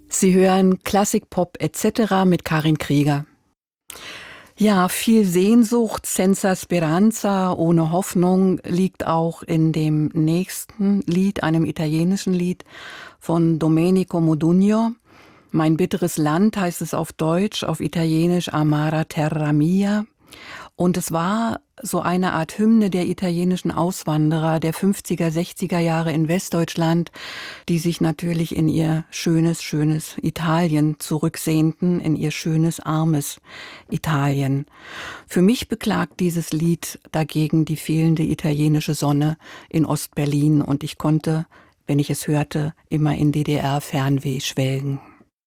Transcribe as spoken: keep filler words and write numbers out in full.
Sie hören Klassikpop et cetera mit Karin Krieger. Ja, viel Sehnsucht, senza speranza, ohne Hoffnung, liegt auch in dem nächsten Lied, einem italienischen Lied von Domenico Modugno. Mein bitteres Land heißt es auf Deutsch, auf Italienisch Amara Terra Mia. Und es war so eine Art Hymne der italienischen Auswanderer der fünfziger, sechziger Jahre in Westdeutschland, die sich natürlich in ihr schönes, schönes Italien zurücksehnten, in ihr schönes, armes Italien. Für mich beklagt dieses Lied dagegen die fehlende italienische Sonne in Ostberlin und ich konnte, wenn ich es hörte, immer in D D R-Fernweh schwelgen.